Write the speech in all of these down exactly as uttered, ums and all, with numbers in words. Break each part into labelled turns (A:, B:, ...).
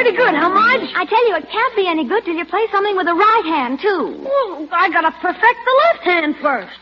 A: pretty good, huh, Marge?
B: I tell you, it can't be any good till you play something with the right hand, too.
A: Well, I gotta perfect the left hand first.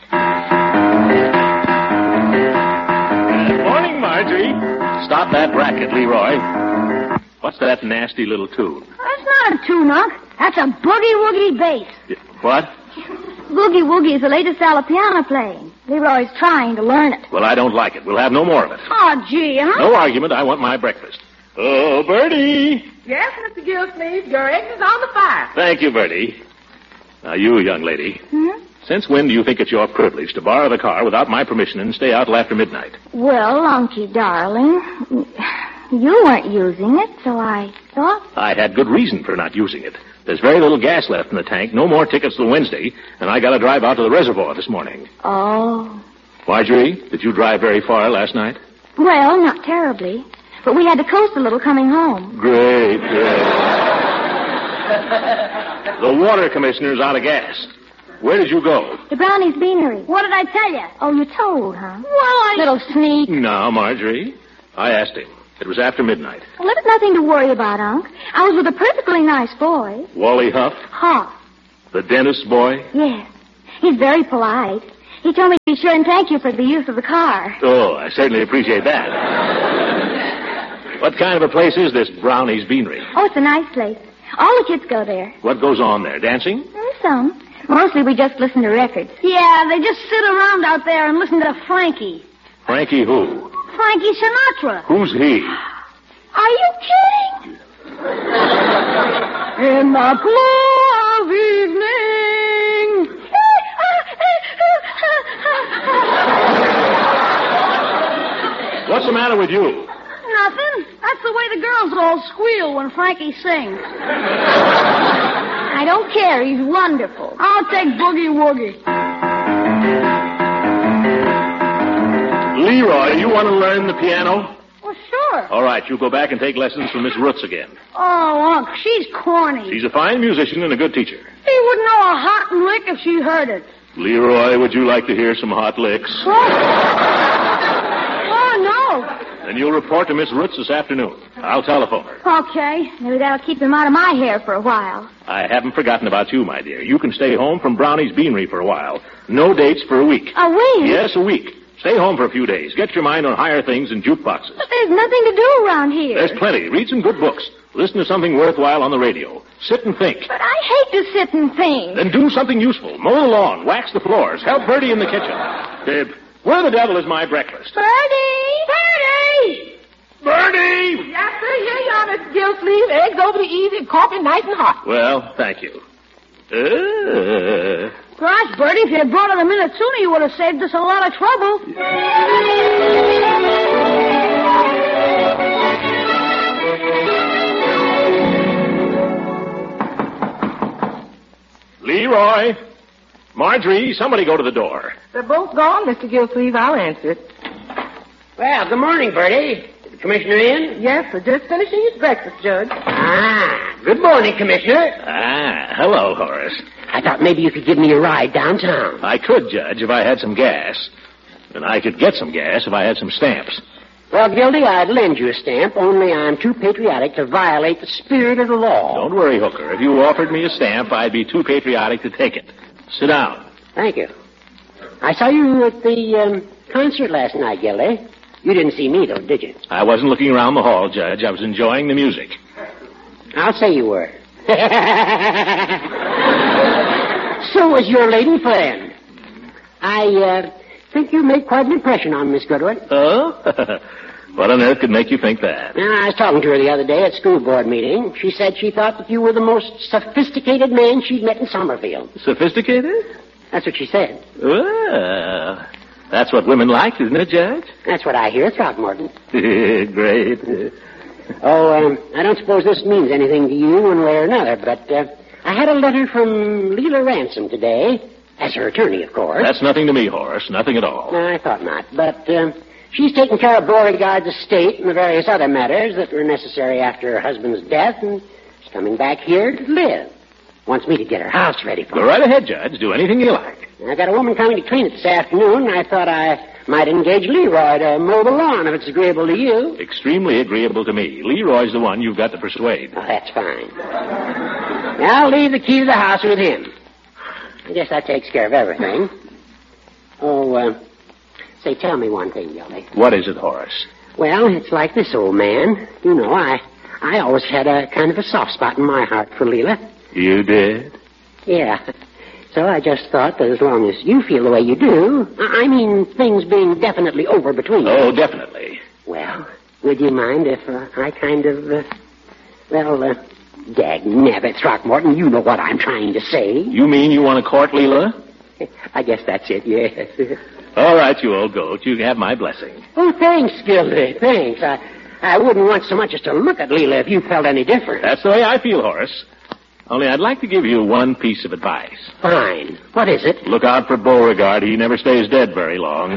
C: Good morning, Marjorie. Stop that racket, Leroy. What's that nasty little tune?
A: That's not a tune, Unc. That's a boogie-woogie bass.
C: What?
B: Boogie Woogie is the latest style of piano playing. Leroy's trying to learn it.
C: Well, I don't like it. We'll have no more of it.
A: Oh, gee, huh?
C: No argument. I want my breakfast. Oh, Bertie.
D: Yes, Mister Gillsleeve, your eggs is on the fire.
C: Thank you, Bertie. Now, you, young lady.
B: Hmm?
C: Since when do you think it's your privilege to borrow the car without my permission and stay out till after midnight?
B: Well, Unky, darling, you weren't using it, so I thought...
C: I had good reason for not using it. There's very little gas left in the tank, no more tickets till Wednesday, and I got to drive out to the reservoir this morning.
B: Oh.
C: Marjorie, did you drive very far last night?
B: Well, not terribly. But we had to coast a little coming home.
C: Great, great. The water commissioner's out of gas. Where did you go?
B: The Brownie's Beanery.
A: What did I tell you?
B: Oh, you told, huh?
A: Well, I...
B: Little sneak.
C: No, Marjorie. I asked him. It was after midnight.
B: Well, there's nothing to worry about, Unc. I was with a perfectly nice boy.
C: Wally Huff?
B: Huff.
C: The dentist's boy?
B: Yes. He's very polite. He told me to be sure and thank you for the use of the car.
C: Oh, I certainly appreciate that. What kind of a place is this Brownie's Beanery?
B: Oh, it's a nice place. All the kids go there.
C: What goes on there? Dancing?
B: Mm, some. Mostly we just listen to records.
A: Yeah, they just sit around out there and listen to Frankie.
C: Frankie who?
A: Frankie Sinatra.
C: Who's he?
A: Are you kidding? In the cool of evening.
C: What's the matter with you?
A: Nothing. That's the way the girls all squeal when Frankie sings.
B: I don't care. He's wonderful.
A: I'll take Boogie Woogie.
C: Leroy, you want to learn the piano?
A: Well, sure.
C: All right, you go back and take lessons from Miss Roots again.
A: Oh, Unc, she's corny.
C: She's a fine musician and a good teacher.
A: She wouldn't know a hot lick if she heard it.
C: Leroy, would you like to hear some hot licks?
A: What? Oh, no.
C: Then you'll report to Miss Roots this afternoon. I'll telephone her.
B: Okay. Maybe that'll keep him out of my hair for a while.
C: I haven't forgotten about you, my dear. You can stay home from Brownie's Beanery for a while. No dates for a week.
B: A week?
C: Yes, a week. Stay home for a few days. Get your mind on higher things and jukeboxes.
B: But there's nothing to do around here.
C: There's plenty. Read some good books. Listen to something worthwhile on the radio. Sit and think.
B: But I hate to sit and think.
C: Then do something useful. Mow the lawn. Wax the floors. Help Bertie in the kitchen. Dib, where the devil is my breakfast?
B: Bertie!
A: Bertie!
C: Bertie!
D: Yes, sir. Here you are, Mister Gillsleeve. Eggs over the easy, coffee nice and hot.
C: Well, thank you. Uh...
A: Gosh, Bertie, if you had brought it a minute sooner, you would have saved us a lot of trouble.
C: Leroy! Marjorie, somebody go to the door.
D: They're both gone, Mister Gillsleeve. I'll answer it.
E: Well, good morning, Bertie. Is the commissioner in?
D: Yes, sir. Just finishing his breakfast, Judge.
E: Ah, good morning, Commissioner.
C: Ah, hello, Horace.
E: I thought maybe you could give me a ride downtown.
C: I could, Judge, if I had some gas. And I could get some gas if I had some stamps.
E: Well, Gildy, I'd lend you a stamp, only I'm too patriotic to violate the spirit of the law.
C: Don't worry, Hooker. If you offered me a stamp, I'd be too patriotic to take it. Sit down.
E: Thank you. I saw you at the um, concert last night, Gildy. You didn't see me, though, did you?
C: I wasn't looking around the hall, Judge. I was enjoying the music.
E: I'll say you were. So was your lady friend. I uh, think you made quite an impression on Miss Goodwin.
C: Oh? What on earth could make you think that?
E: Well, I was talking to her the other day at school board meeting. She said she thought that you were the most sophisticated man she'd met in Summerfield.
C: Sophisticated?
E: That's what she said.
C: Well, that's what women like, isn't it, Judge?
E: That's what I hear, Throckmorton.
C: Great.
E: Oh, um, I don't suppose this means anything to you one way or another, but uh, I had a letter from Leela Ransom today, as her attorney, of course.
C: That's nothing to me, Horace. Nothing at all.
E: No, I thought not. But uh, she's taking care of Beauregard's estate and the various other matters that were necessary after her husband's death, and she's coming back here to live. Wants me to get her house ready for her.
C: Go right ahead, Judge. Do anything you like.
E: I got a woman coming to clean it this afternoon, and I thought I Might engage Leroy to mow the lawn if it's agreeable to you.
C: Extremely agreeable to me. Leroy's the one you've got to persuade.
E: Oh, that's fine. Now, I'll leave the key to the house with him. I guess that takes care of everything. Oh, uh, say, tell me one thing, Gildy.
C: What is it, Horace?
E: Well, it's like this, old man. You know, I I always had a kind of a soft spot in my heart for Leela.
C: You did?
E: Yeah. So I just thought that as long as you feel the way you do, I mean things being definitely over between you.
C: Oh, definitely.
E: Well, would you mind if uh, I kind of, uh, well, uh, dag nabbit, Throckmorton, you know what I'm trying to say.
C: You mean you want to court Leela?
E: I guess that's it, yes.
C: All right, you old goat. You have my blessing.
E: Oh, thanks, Gildy, thanks. I, I wouldn't want so much as to look at Leela if you felt any different.
C: That's the way I feel, Horace. Only I'd like to give you one piece of advice.
E: Fine. What is it?
C: Look out for Beauregard. He never stays dead very long.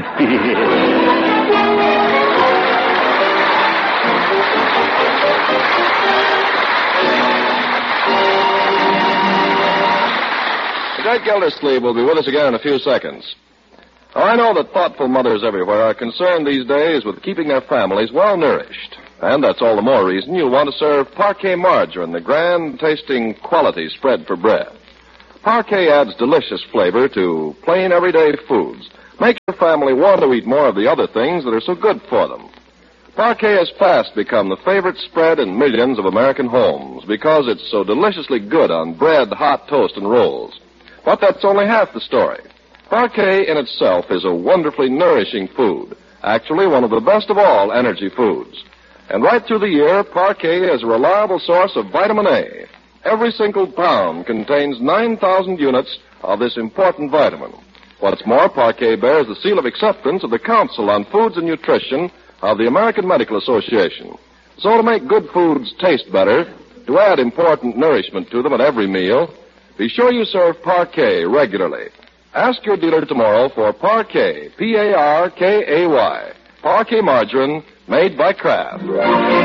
F: Cadet Gildersleeve will be with us again in a few seconds. Now, I know that thoughtful mothers everywhere are concerned these days with keeping their families well nourished. And that's all the more reason you'll want to serve Parquet margarine, the grand-tasting quality spread for bread. Parquet adds delicious flavor to plain everyday foods. Makes your family want to eat more of the other things that are so good for them. Parquet has fast become the favorite spread in millions of American homes because it's so deliciously good on bread, hot toast, and rolls. But that's only half the story. Parquet in itself is a wonderfully nourishing food, actually one of the best of all energy foods. And right through the year, Parquet is a reliable source of vitamin A. Every single pound contains nine thousand units of this important vitamin. What's more, Parquet bears the seal of acceptance of the Council on Foods and Nutrition of the American Medical Association. So to make good foods taste better, to add important nourishment to them at every meal, be sure you serve Parquet regularly. Ask your dealer tomorrow for Parquet, P A R K A Y. Parquet margarine made by Kraft.